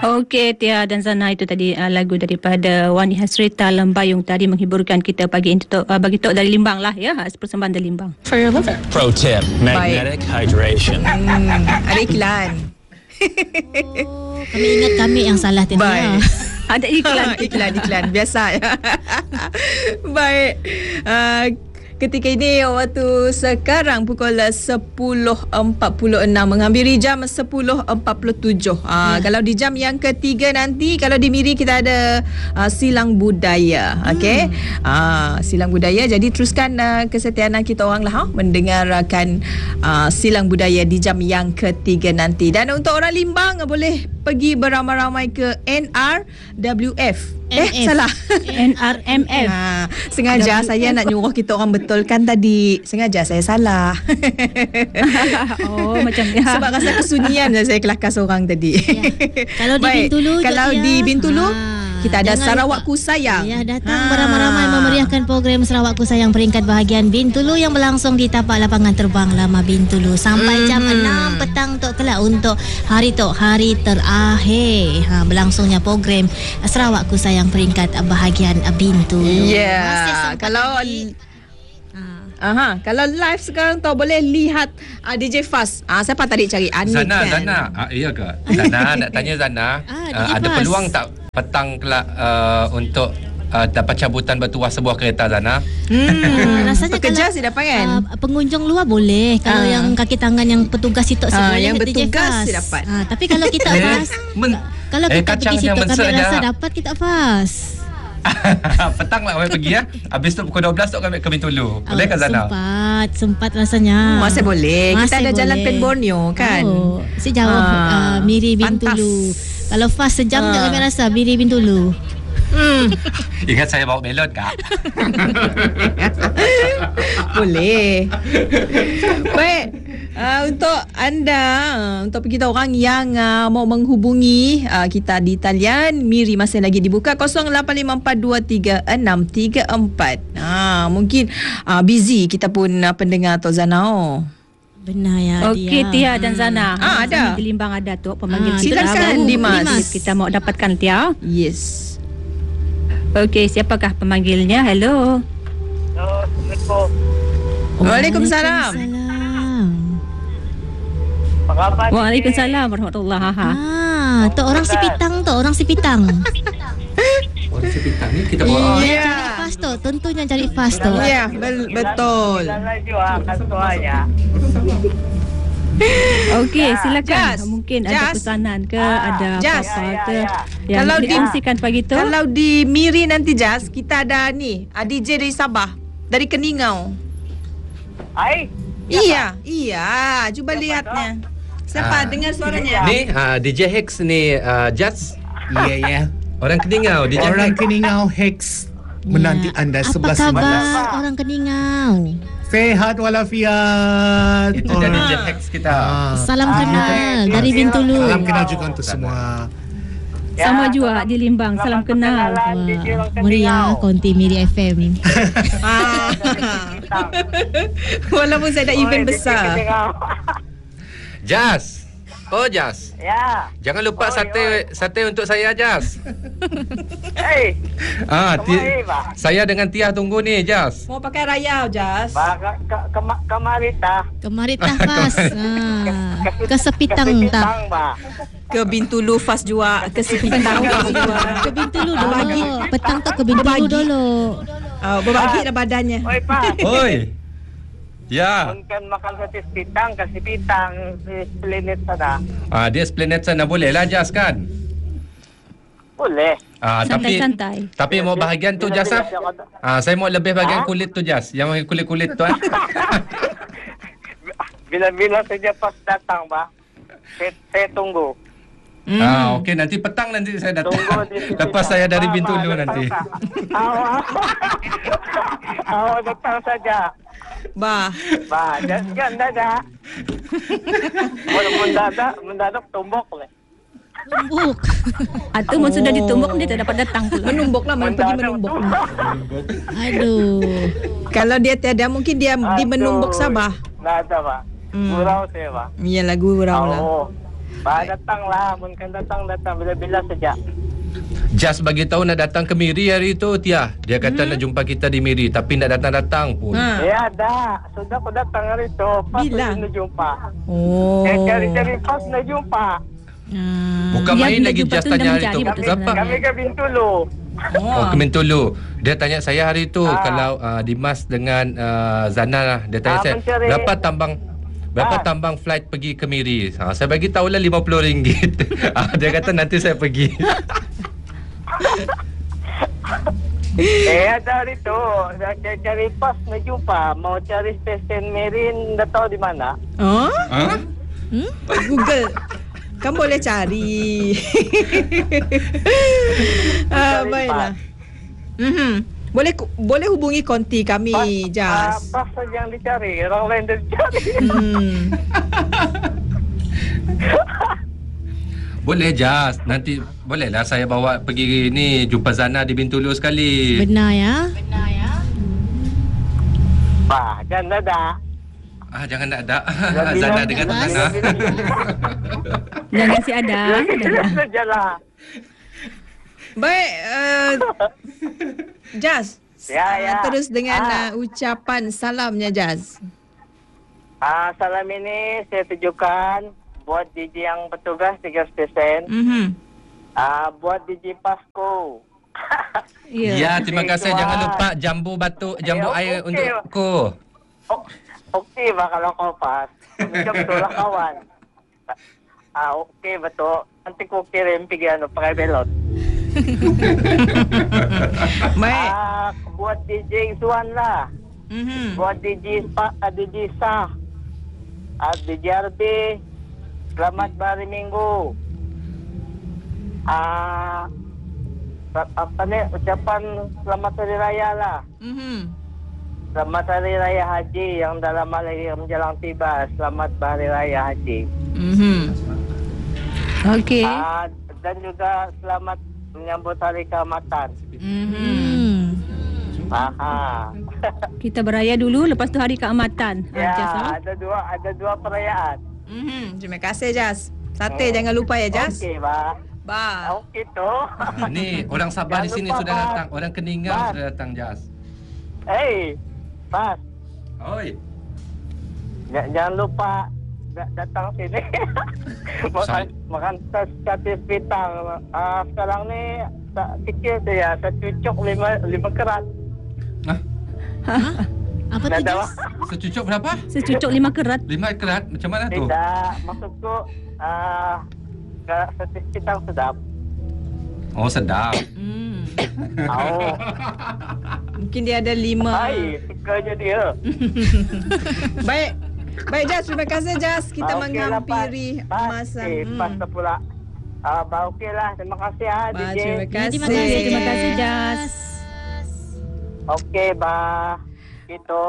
Okey, Tia dan Zana, itu tadi lagu daripada Wani Hasrita Lembayung tadi menghiburkan kita pagi ini bagi Tok dari Limbang lah ya, persembahan dari Limbang. For your liver. Pro tip, magnetic hydration. Ada iklan. Kami ingat kami yang salah tadi. Baik. Ada iklan biasa ya. Baik. Ketika ini waktu sekarang pukul 10.46 menghampiri jam 10.47. Kalau di jam yang ketiga nanti, kalau di Miri kita ada silang budaya. Okey. Silang budaya. Jadi teruskan kesetiaan kita orang lah mendengarkan silang budaya di jam yang ketiga nanti. Dan untuk orang Limbang boleh pergi beramai-ramai ke NRWF. Salah. NRMF. Sengaja saya nak nyuruh kita orang betulkan tadi. Sengaja saya salah. Oh, macam ni. Sebab rasa kesunyian saya kelakar seorang tadi. Ya. Kalau di Bintulu, kalau di Bintulu kita ada Sarawakku Sayang. Ya, datang beramai-ramai memeriahkan program Sarawakku Sayang peringkat bahagian Bintulu yang berlangsung di tapak lapangan terbang Lama Bintulu sampai jam 6 petang Tok kelak untuk hari terakhir berlangsungnya program Sarawakku Sayang peringkat bahagian Bintulu. Ya, kalau kalau live sekarang boleh lihat DJ Fast. Siapa tadi cari Anik Zana. Iya ke? Zana nak tanya Zana, ada peluang tak petang kelak untuk dapat cabutan bertuah sebuah kereta Zana? Rasanya pekerja sih dapat kan? Pengunjung luar boleh. Kalau yang kaki tangan yang petugas itu boleh. Yang bertugas sih dapat. Tapi kalau kita fast, kalau kita pergi situ kami rasa dapat kita fast. Petang lah pergi ya. Habis tu pukul 12 tu kami ke Bintulu. Boleh ke Zana? Sempat rasanya. Masih boleh. Kita ada jalan Pen Borneo kan. Sejauh Miri Bintulu. Kalau fast sejam je kami rasa Miri Bintulu. Ingat saya bawa melon kak? Boleh. Baik. Untuk anda, untuk kita orang yang mau menghubungi kita di talian, Miri masih lagi dibuka 0854236634. Mungkin busy kita pun pendengar Tok Zanao. Benar ya. Okey, Tia dan Zana. Ada. Di Limbang ada tu pemanggil kita. Silakan Dimas. Kita mau dapatkan Tia. Yes. Okey, siapakah pemanggilnya? Hello. Assalamualaikum. Waalaikumsalam. Apa khabar? Waalaikumsalam warahmatullahi. Tok orang Sipitang, Orang Sepitang ni kita bawa. Cari fast Tok. Tentunya cari fast Tok. Ya, betul. Okey, silakan. Mungkin ada pesanan ke, ada apa-apa ke yang kalau dikongsikan pagi tu. Kalau di Miri nanti Jas, kita ada ni, DJ dari Sabah, dari Keningau. Iya. Cuba lihatnya. Siapa dengar suaranya? Ni DJ Hex ni Jas. Ya. Orang Keningau, DJ Orang Keningau Hex menanti anda 11 Apa khabar orang Keningau? Sehat walafiat. Itu dari DJ Hex kita. Salam kenal dari Bintulu. Salam kenal juga untuk semua. Sama juga di Limbang. Salam kenal. Meriah Konti Miri FM. Walaupun saya ada event besar. Jas. Oh Jas. Ya. Jangan lupa sate untuk saya Jas. Saya dengan Tia tunggu ni Jas. Mau pakai raya Jas. Kemarita Fas. Ke Sepitang tak? Ke Bintulu Fas juga. Ke Sepitang juga. Ke Bintulu dulu. Petang tu ke Bintulu dulu. Berbagi dah badannya. Oi Pak. Oi. Ya. Mungkin makan sate Sepitang ke Sepitang di Esplanade sana. Dia Esplanade sana boleh lah Jas kan? Boleh. Santai-santai. Tapi mau bahagian tu Jas saya mau lebih bahagian kulit tu Jas. Yang kulit-kulit tu Bila-bila saja pas datang bah. Saya tunggu. Okey nanti petang nanti saya datang. Lepas saya dari Bintulu nanti. Awak datang saja. Jangan dadah. Mendadak tumbuk boleh. Tumbuk. Atau sudah ditumbuk dia tak dapat datang pula. Menumbuk lah, pergi menumbuk. Aduh. Kalau dia tiada mungkin dia di menumbuk Sabah. Tak ada Pak. Gurau saya Pak. Iyalah gurau lah. Datanglah. Mungkin datang bila-bila saja. Just bagi tahu nak datang ke Miri hari tu, Tia. Dia kata nak jumpa kita di Miri, tapi nak datang-datang pun. Ya, dah. Sudah aku datang hari tu. Pas Bila? nak jumpa. Oh. Cari-cari pas nak jumpa. Bukan Dia main bila lagi jumpa Just tu dah tanya hari mencari tu. betul Berapa? Kami ke Bintulu. Oh, ke Bintulu. Dia tanya saya hari tu kalau Dimas dengan Zana lah. Dia tanya saya mencari. berapa tambang flight pergi ke Miri. Saya bagi tahulah RM50. Dia kata nanti saya pergi. Ada hari tu. Dah cari pas nak jumpa. Mau cari stesen Merin, dah tahu di mana. Oh? Google. Kan boleh cari. Baiklah. Boleh hubungi konti kami, Jas. Pas saja yang dicari. Orang lain dah dicari. Boleh Jas. Nanti bolehlah saya bawa pergi ni jumpa Zana di Bintulu sekali. Benar ya? Jangan ada. Jangan nak ada. Zana dengan Zana. Jangan si ada. Sajalah. Baik, Jas. Ya. Terus dengan ucapan salamnya, Jas. Salam ini saya tujukan buat DJ yang bertugas 3 stesen. Buat DJ Pasko. Ya, terima kasih. Jangan lupa jambu air okey. untuk ko. Okey bah kalau kau pas. Macam betul lah kawan. Okey betul. Nanti ku kirim pergi pakai belot. Baik. Buat DJ Zuan lah. Buat DJ Sah. DJ RB. Selamat hari Minggu. Ucapan selamat hari raya lah. Selamat Hari Raya Haji yang dalam malahir menjelang tiba. Selamat Hari Raya Haji. Okey. Dan juga selamat menyambut Hari Keamatan. Kita beraya dulu, lepas tu Hari Keamatan. Ya, ada dua perayaan. Terima kasih, Jas. Sate jangan lupa ya, Jas. Okey, bah. Okey tu. Ni orang Sabah di sini sudah datang. Orang Keningau sudah datang, Jas. Pas. Oi. Jangan lupa datang sini. Makan sate pitang. Sekarang ni tak kecil tu ya. Secucuk 5 kerat. Apa tu, Jas? Secucuk berapa? Secucuk 5 kerat. 5 kerat? Macam mana tu? Tidak. Maksudku sate pitang sedap. Oh, sedap. Mungkin dia ada 5. Suka je dia. Baik, Jas. Terima kasih, Jas. Kita menghampiri masa. Pas pula. Okeylah. Terima kasih DJ. Terima kasih. Terima kasih, Jas. Okey, Itu.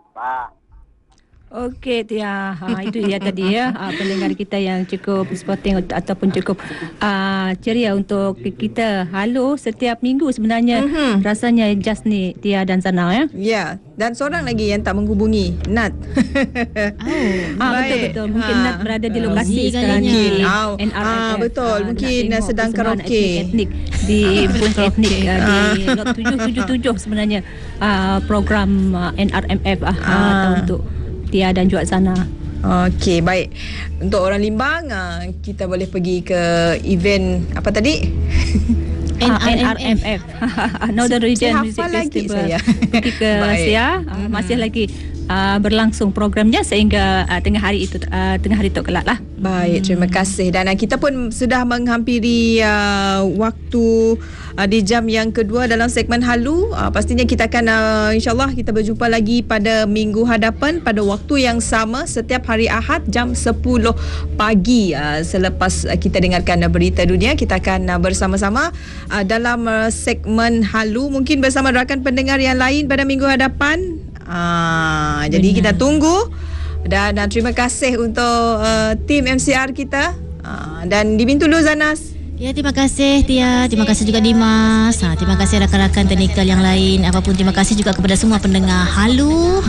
Okey, Tia. Itu dia tadi ya, pendengar kita yang cukup sporting ataupun cukup ceria untuk kita. Halo setiap minggu sebenarnya. Rasanya Just ni Tia dan Sana ya. Ya, dan seorang lagi yang tak menghubungi, Nat. Betul. Mungkin Nat berada di lokasi sekarang mungkin. di NRMF. Betul. Mungkin sedang karaoke etnik di Bun Etnik di lot 777 sebenarnya program NRMF untuk Tia dan juga Zana. Okey, baik. Untuk orang Limbang, kita boleh pergi ke event apa tadi? NRMF. Northern Region Music hafal lagi Festival. saya. Pergi ke Asia. Masih lagi berlangsung programnya sehingga tengah hari itu kelak lah. Baik, terima kasih. Dan kita pun sudah menghampiri waktu di jam yang kedua dalam segmen Halu. Pastinya kita akan insyaAllah kita berjumpa lagi pada minggu hadapan pada waktu yang sama setiap hari Ahad jam 10 pagi. Selepas kita dengarkan berita dunia, kita akan bersama-sama dalam segmen Halu. Mungkin bersama rakan pendengar yang lain pada minggu hadapan. Jadi kita tunggu. Dan terima kasih untuk tim MCR kita dan di Bintulu Zanas. Ya, terima kasih Tia, terima kasih juga Dimas. Terima kasih rakan-rakan teknikal yang lain. Apapun terima kasih juga kepada semua pendengar Halu.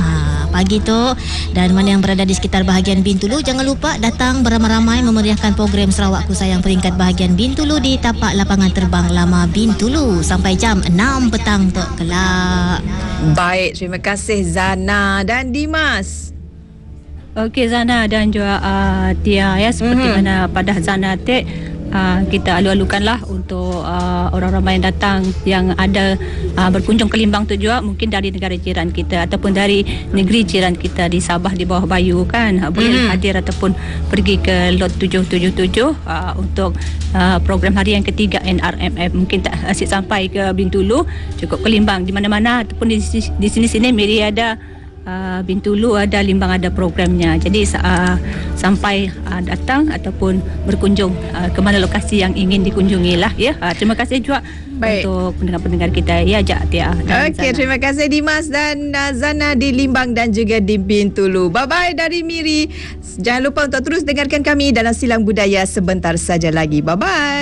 pagi tu. Dan mana yang berada di sekitar bahagian Bintulu, jangan lupa datang beramai-ramai memeriahkan program Sarawakku Sayang peringkat bahagian Bintulu di tapak lapangan terbang Lama Bintulu sampai jam 6 petang tu kelak. Baik, terima kasih Zana dan Dimas. Okey Zana dan juga Tia ya, seperti mana pada Zana kita alu-alukanlah untuk orang ramai yang datang yang ada berkunjung ke Limbang tu juga, mungkin dari negara jiran kita ataupun dari negeri jiran kita di Sabah di bawah Bayu kan, boleh hadir ataupun pergi ke lot 777 untuk program hari yang ketiga NRMF. Mungkin tak asyik sampai ke Bintulu, cukup ke Limbang di mana-mana ataupun di sini-sini Miri ada, Bintulu ada, Limbang ada programnya. Jadi sampai datang ataupun berkunjung ke mana lokasi yang ingin dikunjungi lah ya. Terima kasih juga untuk pendengar-pendengar kita ya, Tia. Okey, terima kasih Dimas dan Zana di Limbang dan juga di Bintulu. Bye-bye dari Miri. Jangan lupa untuk terus dengarkan kami dalam Silang Budaya sebentar saja lagi. Bye-bye.